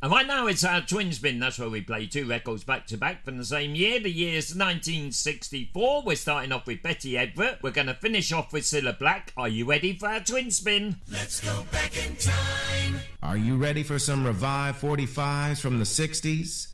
And right now it's our Twin Spin. That's where we play two records back to back from the same year. The year's 1964. We're starting off with Betty Everett. We're going to finish off with Cilla Black. Are you ready for our Twin Spin? Let's go back in time. Are you ready for some revived 45s from the 60s?